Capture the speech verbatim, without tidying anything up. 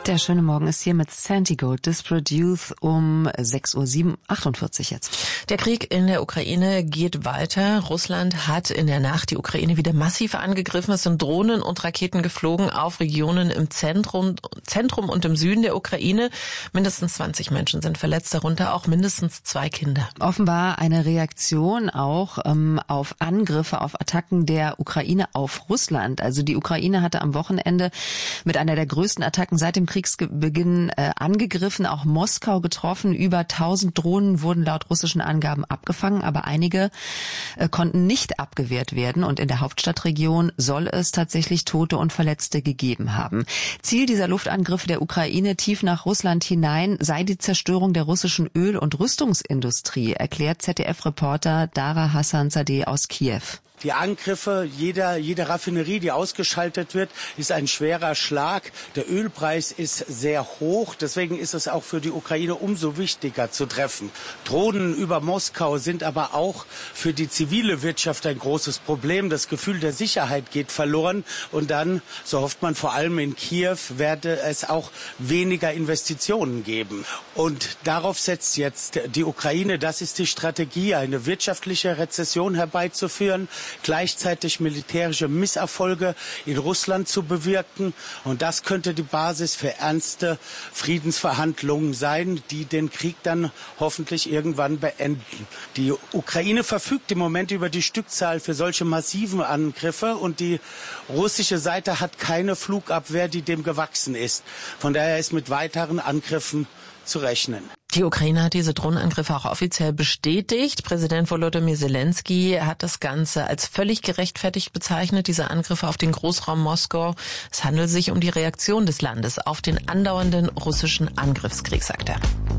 Der schöne Morgen ist hier mit Santigo, Desperate Youth um sechs Uhr achtundvierzig jetzt. Der Krieg in der Ukraine geht weiter. Russland hat in der Nacht die Ukraine wieder massiv angegriffen. Es sind Drohnen und Raketen geflogen auf Regionen im Zentrum, Zentrum und im Süden der Ukraine. Mindestens zwanzig Menschen sind verletzt, darunter auch mindestens zwei Kinder. Offenbar eine Reaktion auch ähm, auf Angriffe, auf Attacken der Ukraine auf Russland. Also die Ukraine hatte am Wochenende mit einer der größten Attacken seit dem Kriegsbeginn äh, angegriffen, auch Moskau getroffen. Über tausend Drohnen wurden laut russischen Angaben abgefangen, aber einige äh, konnten nicht abgewehrt werden. Und in der Hauptstadtregion soll es tatsächlich Tote und Verletzte gegeben haben. Ziel dieser Luftangriffe der Ukraine tief nach Russland hinein sei die Zerstörung der russischen Öl- und Rüstungsindustrie, erklärt Z D F-Reporter Dara Hassanzadeh aus Kiew. Die Angriffe, jeder, jede Raffinerie, die ausgeschaltet wird, ist ein schwerer Schlag. Der Ölpreis ist sehr hoch. Deswegen ist es auch für die Ukraine umso wichtiger zu treffen. Drohnen über Moskau sind aber auch für die zivile Wirtschaft ein großes Problem. Das Gefühl der Sicherheit geht verloren. Und dann, so hofft man vor allem in Kiew, werde es auch weniger Investitionen geben. Und darauf setzt jetzt die Ukraine. Das ist die Strategie, eine wirtschaftliche Rezession herbeizuführen, gleichzeitig militärische Misserfolge in Russland zu bewirken. Und das könnte die Basis für ernste Friedensverhandlungen sein, die den Krieg dann hoffentlich irgendwann beenden. Die Ukraine verfügt im Moment über die Stückzahl für solche massiven Angriffe und die russische Seite hat keine Flugabwehr, die dem gewachsen ist. Von daher ist mit weiteren Angriffen zu rechnen. Die Ukraine hat diese Drohnenangriffe auch offiziell bestätigt. Präsident Volodymyr Zelensky hat das Ganze als völlig gerechtfertigt bezeichnet, diese Angriffe auf den Großraum Moskau. Es handelt sich um die Reaktion des Landes auf den andauernden russischen Angriffskrieg, sagt er.